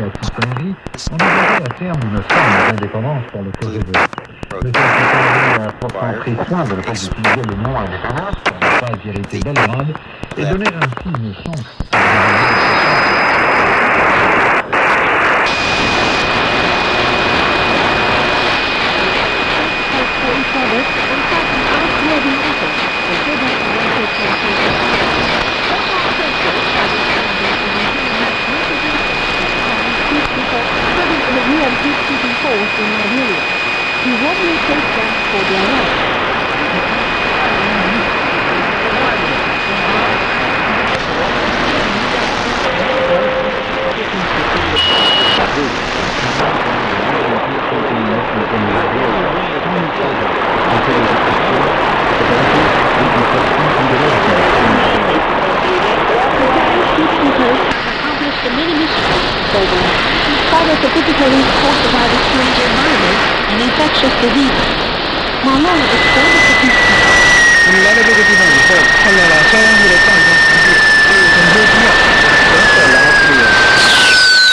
à Tipperary, envisageait à terme une forme d'indépendance pour le Kosovo. Le Tipperary a pourtant pris soin de ne pas utiliser le nom indépendance pour ne pas irriter Belgrade et donner ainsi une chance à He warmly takes them for their life. Accomplished many missions globally. In spite of the difficulties caused by the strange environment and infectious diseases. Malone is going to